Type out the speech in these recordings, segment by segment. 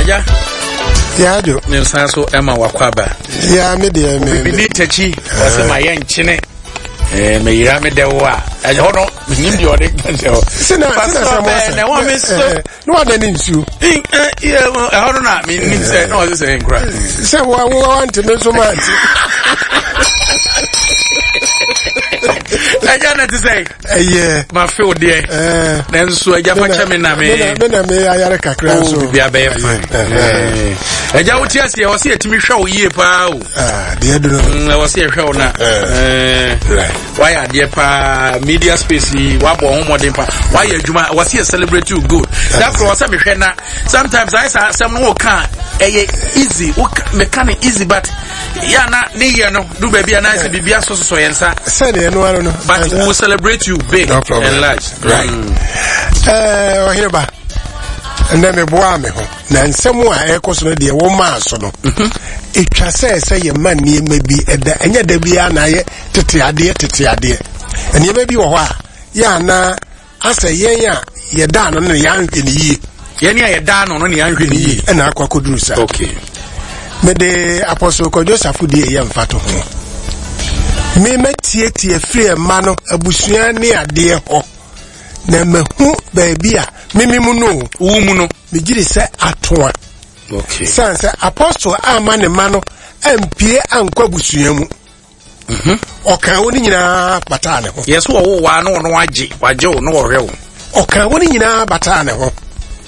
Aja. Yeah, do. Nelsaso Emma Wakwaba. Yeah, me dear me. We need to chi. Was my young chine. Me yame de wa. I don't know. Me nim the order. Sina no one needs you. Yeah, I don't know. Me nim say no this ain't cry. Say what want to know so much. I got to say. Yeah. My field there. Then so I just watch me na me. Me ayare kakra so. Be a be fine. I just watch you. I was here to me show ye pa. Dear do. I was here show na. Why are there pa media space wa bo ho modern pa. Why you juma was here celebrate you good. That was me hwe na. Sometimes I say some no can easy. Me can easy but ya na ne no do baby na say bibia so yensa. Say no no. But we will celebrate you big and large. Right. Here and then me boa me ho. Na nsem a ekoso no de wo ma so no. Etwa say ye man nie ma bi eda enya da bia na ye tete ade. Enya ma bi wo ho a ya na asa yen ya ye da no ya nhwe ni yi. Ye ne ye da no ya nhwe ni yi. E na akwa koduru sa. Okay. Me de apostle ko Joseph die ye mfato ho. Me tie free ma no abusua ne ade ho. Na mehu baby a mimimu no wo mu no me giri se atoa. Okay. Sanse apostle ama ne ma no ampie ankwa busua mu. Okan woni nyina bata ne ho. Yes wo wa no waje wo no wo hwe. Okan woni nyina bata ne ho.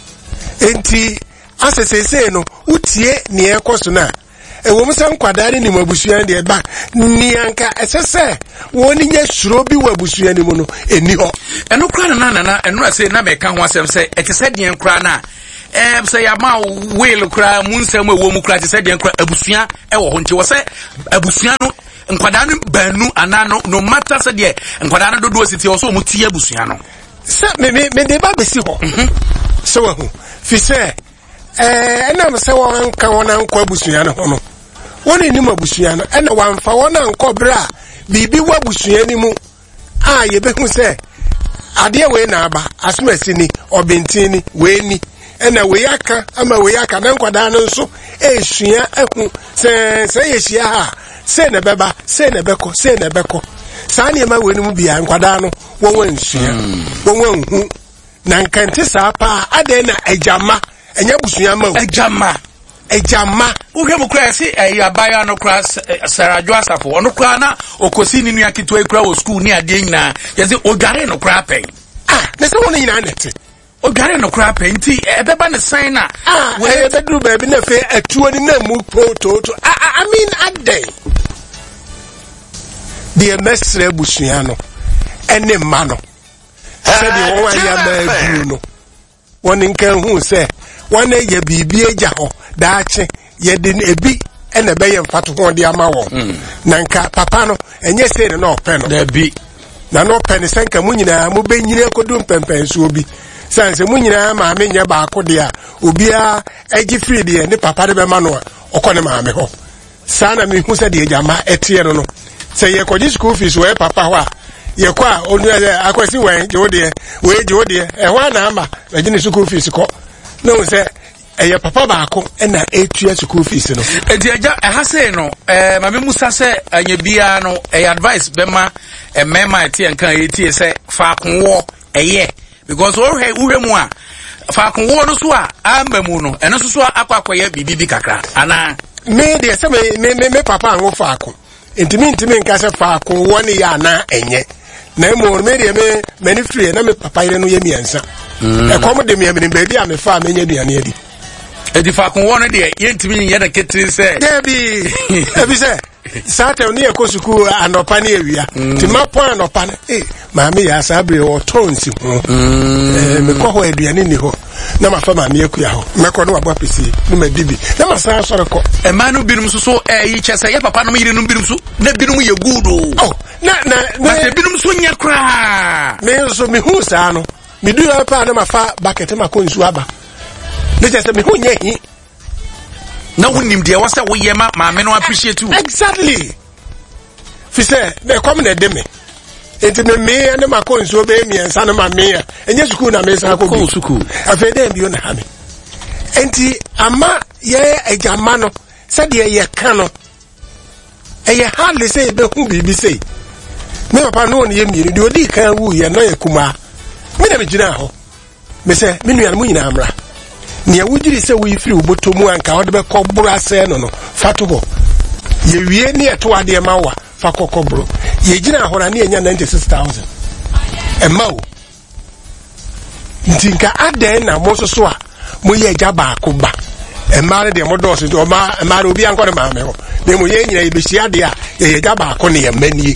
Enti asesese no utie ne ekoso na ewo musa nkwadare ni mabusua de ba ni anka esese woni nya suro bi wabusua ni mu no eni ho eno kra na eno ase na meka ho asem se etese de nkra na say ya ma wheel kra munsem ewo mu kra etese de nkra abusua ewo ho nti wo se abusua no nkwadare no banu ana no matter se de nkwadare no dodo siti wo so mu tie abusua no se me de ba besi ho so wo fi se ena me se won kan won ankọ abusua no ho no woni ni mabusua no ena wamfa won ankọ bra bibi wabusua ni mu ye be hu se ade we na aba asumasi ni obentini we ni ena we aka ama we aka na nkwada no nso esua ehu se yehia ha se na beba se na beko sa na ma we ni mu bia nkwada no won nsua won hu na nkante sa pa ade na ejama enya busua ma ejama uhwe mukra se abaya no kra Sarajo Asafo ono kra na okosi ni nua kitwa kra wo school ni ade nyina yeze odware no kra pen na se woni nyina nete odware no kra pen ti ebeba ne sign na we bedru ba bi na fe atuo ni na mu to I mean ade the mesre busua no ene ma no se de won ya ma gu no woni nkan hu se wana ye bibi eja ho daache ye din ebi ene be ye mfato ho de ama wo na nka papa no enye se ne no pe no da bi na no pe ne senka munyina mo be nyine kodu mpempen so obi sanse munyina ma me nya ba akode a obi a egi free de ne papa de be ma no okone ma me ho sana mi hu se de eja ma etie no se ye koji school fees we papa ho a ye kwa onu akwasi wen jode ehwa na ama na gini school fees ko no say eye papa baako na etua school fees no enti aja ha say no mame musa say anya bia no advice bema mema eti nkan eti say fa konwo eye because uhe mu a fa konwo no so a amamu no eno so akwakoye bibi kakra ana me de say me papa anwo fa kon enti nka say fa konwo ne ya na enye na mo me de me mani free na me papa ire no ye miensa e kom de me baby a me fa me nya duane adi edi fa kon won de ye ntimi ye na ketri se ebi se sata oni e ko suku anopa na ewia ti mapo anopa na ma me ya sabre o tonsi ho me ko ho aduane ni ho na ma fa ma me akua ho me ko no abo apesi no ma bibi na ma sa sore ko e ma no binum so yi chese ye papa no yire no binum so na binum ye gudo na te binum so nya kra me so me hu sa no me du pa na ma fa bucket ma ko nsu aba ne chese me hu nya hi na wonim de wasa wo ye ma me no appreciate you exactly fi say na come na de me enti me na ma ko nsu be mi ensa na ma me ya enye suku na me sa ko suku afede bi o na ha me enti ama ye ejama no said ye kano eye hardly say be hu bibi say me papa no ne ye miru de odi kan wu ye no ye kuma me na me gina ho me say me nua no nyina amra ne wugiri say we free uboto mu anka wo de be kobro ase no no fatobo ye wie ne eto ade ma wa fa kokobro ye gina ho na ne nya 96000 emawo ntinka aden na mo so a mo ye gya ba ko ba emare de mo do so o ma emare obi anko de ma me ho ne mo ye nyina ibehia de a ye gya ba ko ne ye manie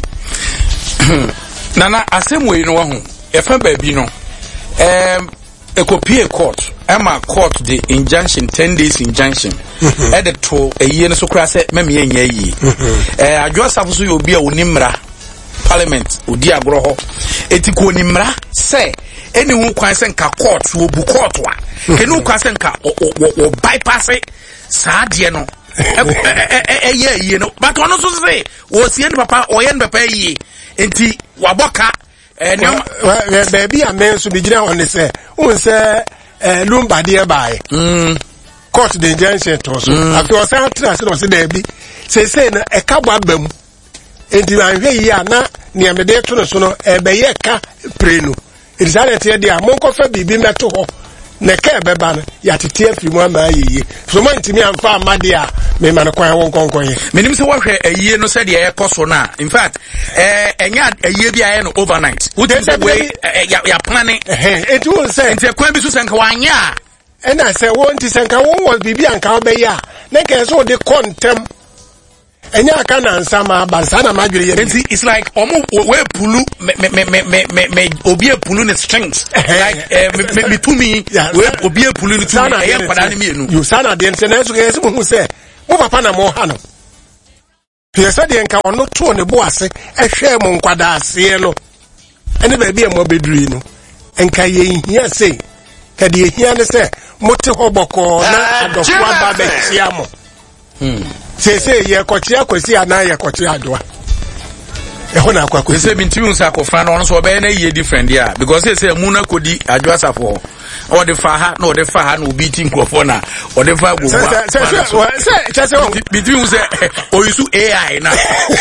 nana asemwe no ho e fa ba bi no ekopie court ama court the injunction 10 days injunction edit to eyi no so kura se meme ye nya yi adwosafo so ye obi a onimra parliament odi agro ho etiko onimra se eni hu kwan se nka court wo bu court wa eni hu kwan se nka o bypass saade no ye no but ono so say wo sie ni papa o ye ni papa yi enti waboka baby a man so be gina on say won say lumba de bae court the injunction to so after o say atra say no say baby say na e ka gba bam enti anhwe yi ana ne me de to no so no e be ye ka prenu Elizabeth ye dia mon ko fa bibi meto ho ne ka beba no ya tete afi mu ama yiye so man timi amfa amade a me man kwan won konkon ye menim se wohwe ayiye no se de ye koso na in fact enya ayiye bi aye no overnight wo dey say we ya planning it will say enti kwan bi so senka wanya and I say won ti senka won was bibi anka obeya na ke so de kontem enya aka na nsama bansa na madwere ye it's like omo we pulu me obi pulu ne strength like me to me we obi pulu ne to me e kwada ne mienu you sana de nse na so ke se mu se mo papa na mo ha no pese de nka ono to ne bo ase ehwe mo nkwada ase no ene ba bi e mo beduri no enka ye hia sei ka de hia ne se mo te hoboko na adofo aba be tia mo say ye kochia kwesi ana ye kochia adwa e ho na akwa kwesi say bintimu nsa akofra no so be na ye different dia because say mu na kodi adwa safo o de fa ha no de fa ha no obi ti nkrofo na o de fa gbogbo say bintimu say o use AI na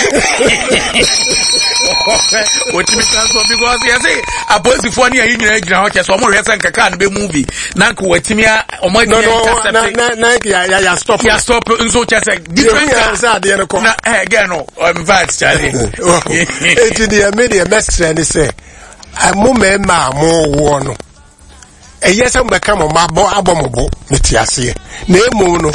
o ti mi transfer because you say aposi fo na yin nyina ho che so mo resa nkaka na be movie na nko watimi o mo no ya stop nso che say different na again no in fact Charlie it the media message and say mo me ma mo wo no eyesa mbeka mo mabo abomobo metiase na emu no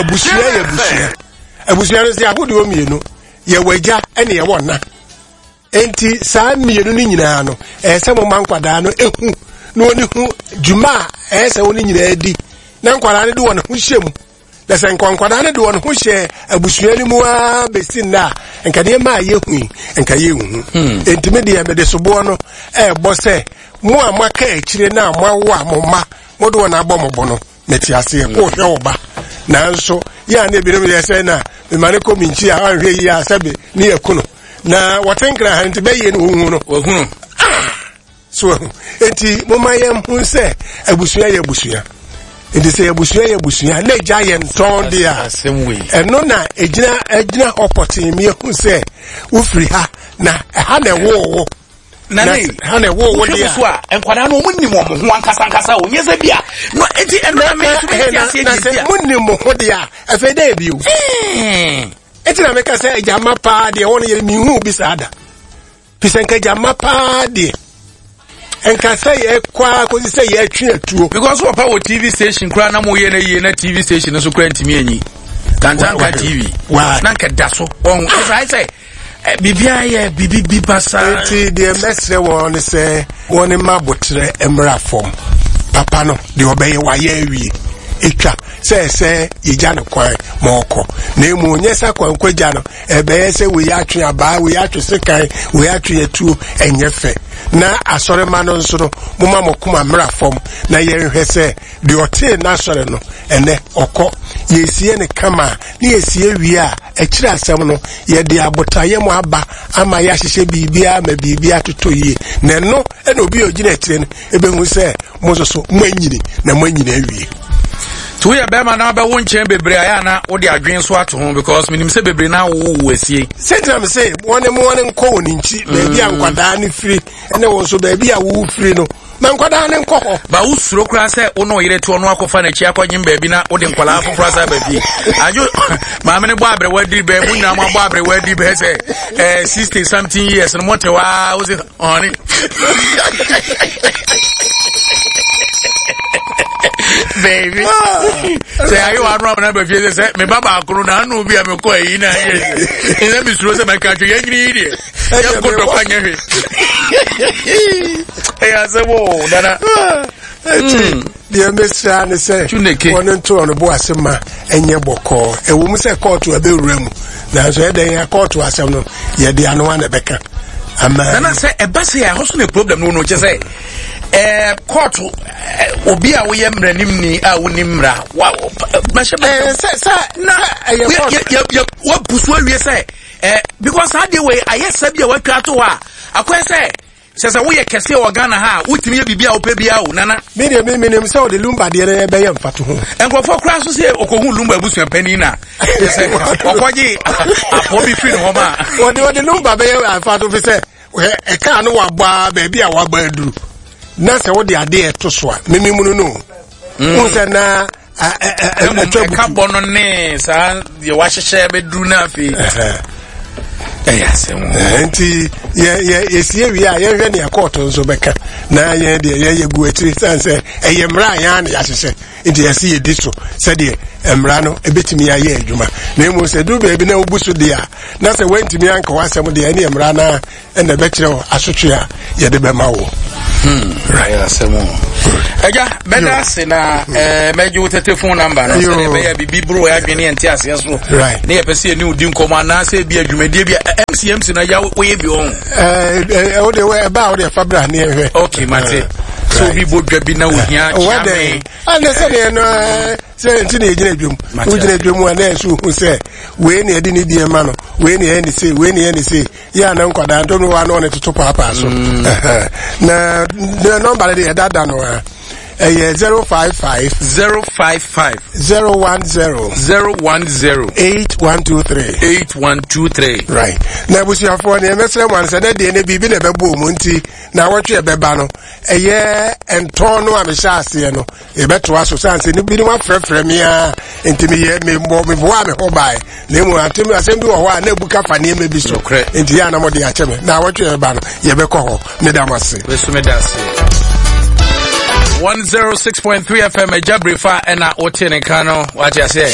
abusua no se ahodi o mienu ye wagya ene ye wona enti saa mienu ni nyina no ese mo mankwada no ehu no oni hu juma ese oni nyina adi na nkwada ne de wona hu hyem da se nkwada ne de wona hu hye abusua ni mu a besin na enka de ma ye hu enka ye hu enti me de sobo no bo se mo amaka akire na amawa amoma mo de wona abomobo no metiase ko hwe oba nanso ya na ebinom ye se na me mane ko minchi a anhwe yi asabe ni ekuno na watenkra hanti be ye no hu no wahunu so enti mo mayem hu se abusua ye abusua enti se abusua na eja ye nton dia eno na ejina opotin mi hu se ufiri ha na ha na wo nani hane wo dia so a enkwada no munnim mo ho ankasa onye se bia no enti enna me so be tia se dia munnim mo ho dia afa da bi o enti na me ka se ejama pa de won ye mi hu bi sada pisenka jama pa de enka se ye kwa ko se ye atwe atuo because we pa wo TV station kura na mo ye na TV station so kura ntimi anyi Tantanka TV na nka daso on I say bibia ye bibi basa enti de mesre won se won ma botre emra form papa no de obeye wa ye awie etwa se yija no kwan moko na emu nyesa kwan kwagya no ebe se we atwe aba we atwe sekan we atwe etu enyefe na asore ma no nso no moma mokuma mra form na ye hwe se de ote na asore no ene okọ yesie ne kama ni yesie wi a ekira asem no ye de abotaye mo aba ama ya hihye bibia ma bibia totoyie na no ene obi ogina ekire no ebe hu se mo so mo anyini na mo anyina awie so we bema na ba won chen bebre aya na wo de adwen so ato ho because minim se bebre na wo asie sentam say one nko woni nchi baabi ankwada ne free ene wo so baabi a wo free no na nkwada ne nko ho ba wo suro kura se wo no yire to no akofa na chi akwanyim baabi na wo de nkwala afofra sa baabi ajo ma me ne bo abre wadi be mu na ma bo abre wadi be se 60 something years no mote wa wo se oni baby say ayo anu na be fie say me baba akuru na anu bi am ko yi na ye ina bi suro se maka twa yagiri ide ya ko to kwanye he ya se wo dana the mesra ne say won to on bo asema enye boko e wo mu say court abewura mu na so e den ya court asem no ye de anu na beka ama na say e ba say ya hoso ne problem no che say court obi a wo ye mranim ni a wo ni mra wa mashe na wa pusu awie say because how the way I yes sabi wa twa to a akwa say sese wo ye kese o Ghana ha wutimi bibia wo pe bia wo nana me nim say o de lumba de na be ye mfato ho enkrofo kra so say okohu lumba busuan pani na sese okoji apo bi fi no ma o de lumba be ye mfato fi say e ka no wa ba ba bia wa ba duru na se wo de ade eto so a memimunu no unse na ka bono ne sa ye wa hyehyɛ be duru na afi enti ye sie wi a ye hwɛ ne court nso bɛka na ye de ye gu atiri sanse eye mra ya na ya hyehyɛ enti ye sie di so sɛ de mra no ebetimi ya ye adwuma na emu sɛ du baabi na obusu de a na sɛ wantimi anka wasɛm de ne mra na na bɛkyerɛ asotwe a ye de bɛma wo right asemo eja beda se na meju telephone number no se be ya bibi bro ya dwene ente ase so right na ye pese ni udi nkoma na se bi adwumadie bi MC na ya wo ye bi on o de we ba o de fabra na ye okay mate so bi bodwa bi na ohia chame and say ne no say nti na ejina dwom o jina dwom na esu hu say we na edi ni die ma no we na ni say we na ni say ya na nkwada ndo no wa no ne toto papa so na the number dey that no 055 8123 right na busia for na mesere wan say na de na bibi na bebo mu nti na wotwe beba no enton no amehya ase no e beto aso sanse ni bi ni wa frefre me a ntimi ye me bo me ho bai na mu antimi asem bi wo ho a na ebuka fa ne me bi so nti ya na mo de ya cheme na wotwe beba no ye bekọ ho me da mase we so me da se 106.3 FM Jabrifa ena otene kano wati ase